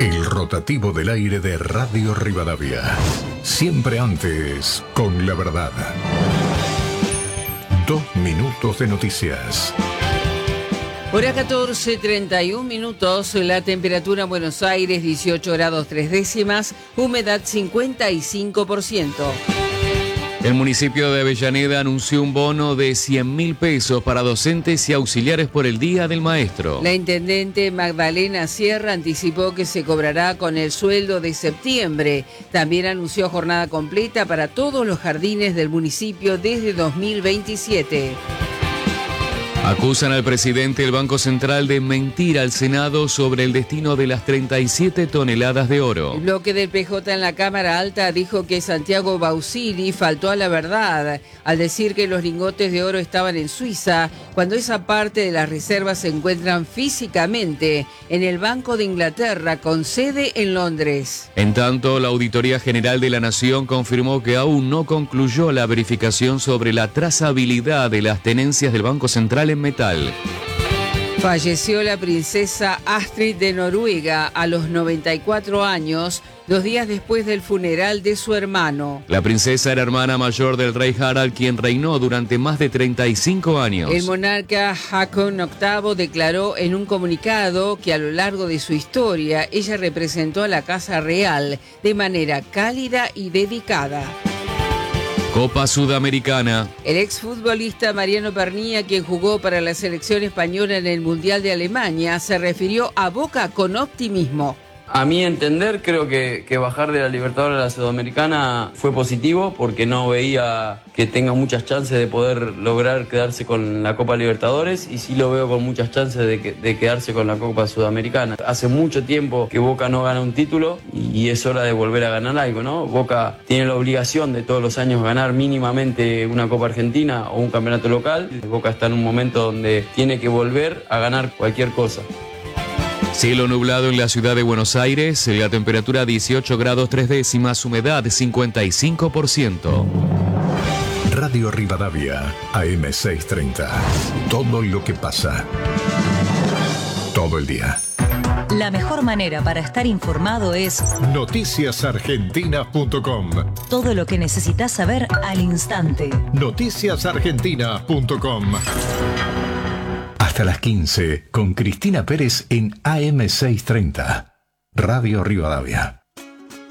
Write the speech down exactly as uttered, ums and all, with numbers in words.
El rotativo del aire de Radio Rivadavia. Siempre antes, con la verdad. Dos minutos de noticias. Hora catorce, treinta y un minutos, la temperatura en Buenos Aires dieciocho grados tres décimas, humedad cincuenta y cinco por ciento. El municipio de Avellaneda anunció un bono de cien mil pesos para docentes y auxiliares por el Día del Maestro. La intendente Magdalena Sierra anticipó que se cobrará con el sueldo de septiembre. También anunció jornada completa para todos los jardines del municipio desde dos mil veintisiete. Acusan al presidente del Banco Central de mentir al Senado sobre el destino de las treinta y siete toneladas de oro. El bloque del P J en la Cámara Alta dijo que Santiago Bausili faltó a la verdad al decir que los lingotes de oro estaban en Suiza, cuando esa parte de las reservas se encuentran físicamente en el Banco de Inglaterra, con sede en Londres. En tanto, la Auditoría General de la Nación confirmó que aún no concluyó la verificación sobre la trazabilidad de las tenencias del Banco Central en metal. Falleció la princesa Astrid de Noruega a los noventa y cuatro años, dos días después del funeral de su hermano. La princesa era hermana mayor del rey Harald, quien reinó durante más de treinta y cinco años. El monarca Haakon octavo declaró en un comunicado que a lo largo de su historia ella representó a la Casa Real de manera cálida y dedicada. Copa Sudamericana. El exfutbolista Mariano Pernía, quien jugó para la selección española en el Mundial de Alemania, se refirió a Boca con optimismo. A mi entender, creo que, que bajar de la Libertadores a la Sudamericana fue positivo porque no veía que tenga muchas chances de poder lograr quedarse con la Copa Libertadores, y sí lo veo con muchas chances de, que, de quedarse con la Copa Sudamericana. Hace mucho tiempo que Boca no gana un título y es hora de volver a ganar algo, ¿no? Boca tiene la obligación de todos los años ganar mínimamente una Copa Argentina o un campeonato local. Boca está en un momento donde tiene que volver a ganar cualquier cosa. Cielo nublado en la ciudad de Buenos Aires, la temperatura dieciocho grados tres décimas, humedad cincuenta y cinco por ciento. Radio Rivadavia, A M seiscientos treinta. Todo lo que pasa. Todo el día. La mejor manera para estar informado es noticias argentinas punto com. Todo lo que necesitas saber al instante. noticias argentinas punto com. Hasta las quince, con Cristina Pérez en A M seiscientos treinta. Radio Rivadavia.